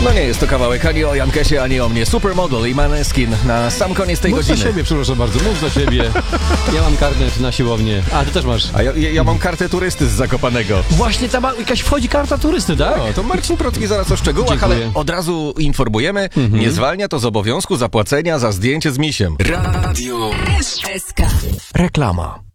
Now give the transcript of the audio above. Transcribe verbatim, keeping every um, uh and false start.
No nie jest to kawałek ani o Jankesie, ani o mnie. Supermodel i Maneskin na sam koniec tej mów godziny. Mów za siebie, przepraszam bardzo, mów za siebie. Ja mam karnet na siłownię. A, ty też masz. A ja, ja, ja mam kartę turysty z Zakopanego. Właśnie tam jakaś wchodzi karta turysty, tak? No, to Marcin Procki zaraz o szczegółach, Dziękuję. ale od razu informujemy, mhm. nie zwalnia to z obowiązku zapłacenia za zdjęcie z misiem. Radio S K. Reklama.